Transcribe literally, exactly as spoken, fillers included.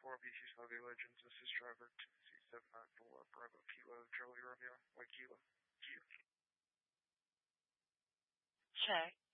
four B C Sluggy Legends. This is driver two C seven nine four Bravo Kilo Charlie Romeo White Kilo. Kilo. Check.